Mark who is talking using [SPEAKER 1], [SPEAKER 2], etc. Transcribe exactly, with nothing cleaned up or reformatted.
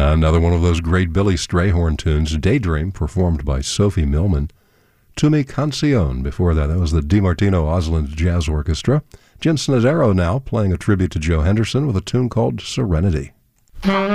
[SPEAKER 1] Another one of those great Billy Strayhorn tunes, Daydream, performed by Sophie Millman. Tu mi canción, before that, that was the DiMartino Osland Jazz Orchestra. Jim Snodero now playing a tribute to Joe Henderson with a tune called Serenity.